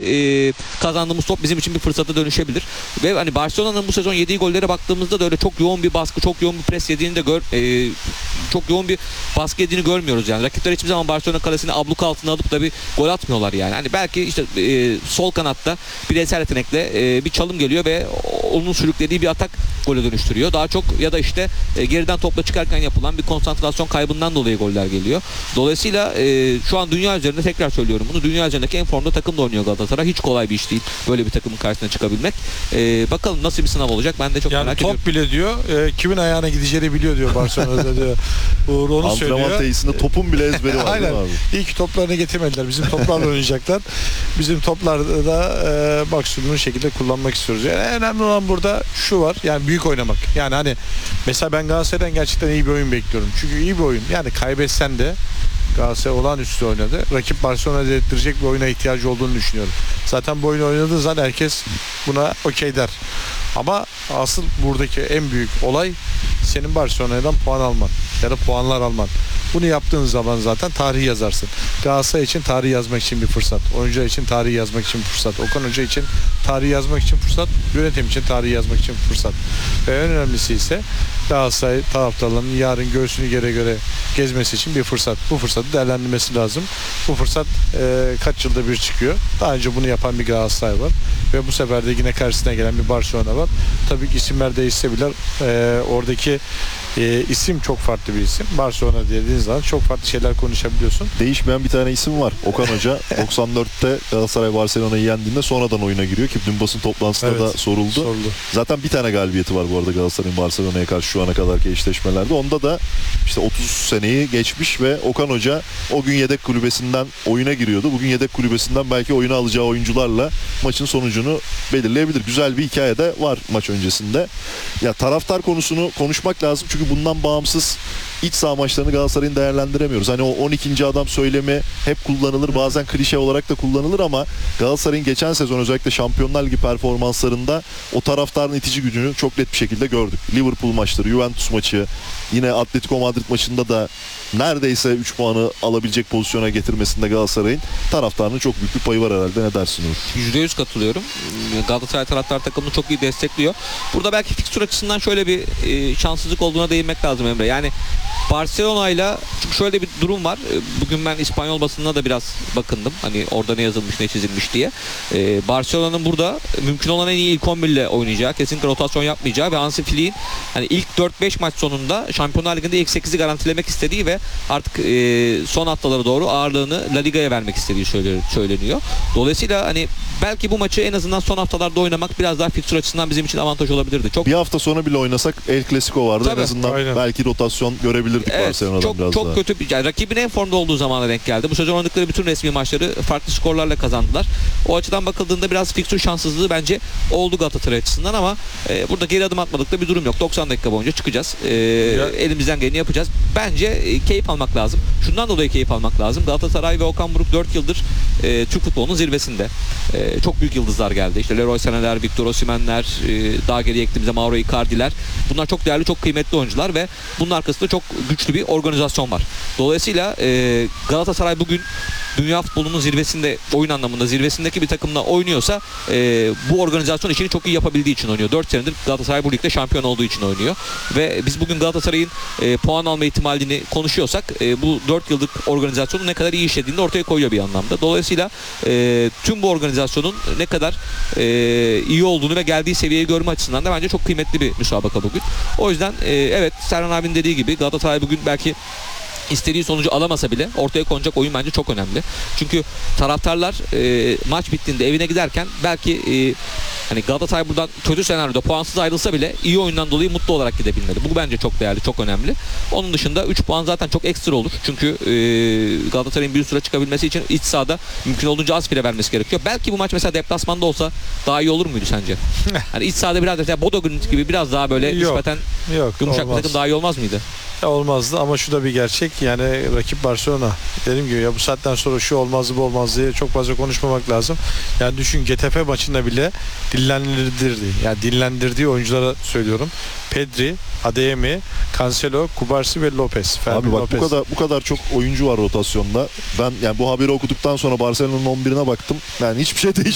kazandığımız top bizim için bir fırsata dönüşebilir. Ve hani Barcelona'nın bu sezon yediği gollere baktığımızda da öyle çok yoğun bir baskı, çok yoğun bir pres yediğini de çok yoğun bir baskı yediğini görmüyoruz yani. Rakipler hiçbir zaman Barcelona kalesini abluk altına alıp da bir gol atmıyorlar yani. Hani belki işte sol kanatta bireysel yetenekle bir çalım geliyor ve onun sürüklediği bir atak gole dönüştürüyor. Daha çok ya da işte geriden topla çıkarken yapılan bir konsantrasyon kaybından dolayı goller geliyor. Dolayısıyla şu an dünya üzerinde, tekrar söylüyorum bunu, dünya üzerindeki en formda takımda oynuyor Galatasaray. Hiç kolay bir iş değil böyle bir takımın karşısına çıkabilmek. Bakalım nasıl bir sınav olacak, ben de çok merak ediyorum. Top bile diyor kimin ayağına gideceğini biliyor diyor Barcelona'da diyor. Uğur onu söylüyor. Antrenman tesisinde topun bile ezberi var. Aynen. Abi. İyi ki toplarını getirmediler. Bizim toplarla oynayacaklar. Bizim toplarda da maksimum şekilde kullanmak istiyoruz. Yani önemli olan burada şu var. Yani büyük oynamak. Yani hani mesela ben Galatasaray'dan gerçekten iyi bir oyun bekliyorum. Çünkü iyi bir oyun. Yani kaybetsen de Galatasaray olağanüstü oynadı. Rakip Barcelona'ya dedirtecek bir oyuna ihtiyacı olduğunu düşünüyorum. Zaten bu oyunu oynadığı zaman herkes buna okey der. Ama asıl buradaki en büyük olay senin Barcelona'dan puan alman ya da puanlar alman. Bunu yaptığın zaman zaten tarih yazarsın. Galatasaray için tarih yazmak için bir fırsat. Oyuncular için tarih yazmak için bir fırsat. Okan Hoca için tarih yazmak için fırsat. Yönetim için tarih yazmak için fırsat. Ve en önemlisi ise Galatasaray taraftarlarının yarın göğsünü göre gezmesi için bir fırsat. Bu fırsatı değerlendirmesi lazım. Bu fırsat kaç yılda bir çıkıyor. Daha önce bunu yapan bir Galatasaray var. Ve bu sefer de yine karşısına gelen bir Barcelona var. Tabii ki isimler değişse bile oradaki isim çok farklı bir isim. Barcelona dediğiniz zaman çok farklı şeyler konuşabiliyorsun. Değişmeyen bir tane isim var. Okan Hoca 94'te Galatasaray Barcelona'yı yendiğinde sonradan oyuna giriyor ki dün basın toplantısında da soruldu. Zaten bir tane galibiyeti var bu arada Galatasaray'ın Barcelona'ya karşı şu ana kadarki eşleşmelerde. Onda da işte 30 seneyi geçmiş ve Okan Hoca o gün yedek kulübesinden oyuna giriyordu. Bugün yedek kulübesinden belki oyuna alacağı oyuncularla maçın sonucunu belirleyebilir. Güzel bir hikaye de var maç öncesinde. Ya taraftar konusunu konuşmak lazım çünkü bundan bağımsız iç saha maçlarını Galatasaray'ın değerlendiremiyoruz. Hani o 12. adam söylemi hep kullanılır, bazen klişe olarak da kullanılır ama Galatasaray'ın geçen sezon özellikle Şampiyonlar Ligi performanslarında o taraftarın itici gücünü çok net bir şekilde gördük. Liverpool maçları, Juventus maçı, yine Atletico Madrid maçında da neredeyse 3 puanı alabilecek pozisyona getirmesinde Galatasaray'ın taraftarının çok büyük bir payı var herhalde. Ne dersin Uğur? %100 katılıyorum. Galatasaray taraftar takımını çok iyi destekliyor. Burada belki fikstür açısından şöyle bir şanssızlık olduğuna değinmek lazım Emre. Yani Barcelona'yla, çünkü şöyle bir durum var. Bugün ben İspanyol basınına da biraz bakındım. Hani orada ne yazılmış, ne çizilmiş diye. Barcelona'nın burada mümkün olan en iyi ilk 11 ile oynayacağı, kesinlikle rotasyon yapmayacağı ve Hansi Flick'in hani ilk 4-5 maç sonunda Şampiyonlar Ligi'nde ilk 8'i garantilemek istediği ve artık son haftalara doğru ağırlığını La Liga'ya vermek istediği söyleniyor. Dolayısıyla hani belki bu maçı en azından son haftalarda oynamak biraz daha fikstür açısından bizim için avantaj olabilirdi. Çok bir hafta sonra bile oynasak El Clasico vardı. Tabii, en azından aynen. belki rotasyon görebilirdik Barcelona'dan çok, biraz çok daha. kötü yani rakibin en formda olduğu zamana denk geldi. Bu sezon oynadıkları bütün resmi maçları farklı skorlarla kazandılar. O açıdan bakıldığında biraz fikstür şanssızlığı bence oldu Galatasaray açısından ama burada geri adım atmadıkta bir durum yok. 90 dakika boyunca çıkacağız. Elimizden geleni yapacağız. Bence keyif almak lazım. Şundan dolayı keyif almak lazım. Galatasaray ve Okan Buruk 4 yıldır Türk futbolunun zirvesinde. Çok büyük yıldızlar geldi. İşte Leroy Sané'ler, Victor Osimhen'ler, daha geriye ektiğimizde Mauro Icardi'ler. Bunlar çok değerli, çok kıymetli oyuncular ve bunun arkasında çok güçlü bir organizasyon var. Dolayısıyla Galatasaray bugün dünya futbolunun zirvesinde, oyun anlamında zirvesindeki bir takımla oynuyorsa bu organizasyon işini çok iyi yapabildiği için oynuyor. 4 senedir Galatasaray bu ligde şampiyon olduğu için oynuyor. Ve biz bugün Galatasaray'ın puan alma ihtimalini konuşuyorsak bu 4 yıllık organizasyonun ne kadar iyi işlediğini de ortaya koyuyor bir anlamda. Dolayısıyla tüm bu organizasyonun ne kadar iyi olduğunu ve geldiği seviyeyi görme açısından da bence çok kıymetli bir müsabaka bugün. O yüzden evet, Serhan abinin dediği gibi Galatasaray bugün belki istediği sonucu alamasa bile ortaya konacak oyun bence çok önemli. Çünkü taraftarlar maç bittiğinde evine giderken belki hani Galatasaray buradan kötü senaryoda puansız ayrılsa bile iyi oyundan dolayı mutlu olarak gidebilmeli. Bu bence çok değerli, çok önemli. Onun dışında 3 puan zaten çok ekstra olur. Çünkü Galatasaray'ın bir süre çıkabilmesi için iç sahada mümkün olduğunca az fire vermesi gerekiyor. Belki bu maç mesela deplasmanda olsa daha iyi olur muydu sence? Hani iç sahada biraz mesela Bodo Glimt gibi biraz daha böyle nispeten yumuşak bir takım daha iyi olmaz mıydı? Olmazdı ama şu da bir gerçek, yani rakip Barcelona. Dediğim gibi ya bu saatten sonra şu olmazdı bu olmazdı diye çok fazla konuşmamak lazım. Yani düşün, GTF maçında bile dinlendirdi. Yani dinlendirdiği oyunculara söylüyorum. Pedri, Adeyemi, Cancelo, Kubarsi ve Lopez. Abi bak bu kadar çok oyuncu var rotasyonda. Ben yani bu haberi okuduktan sonra Barcelona'nın 11'ine baktım. Yani hiçbir şey değişmedi.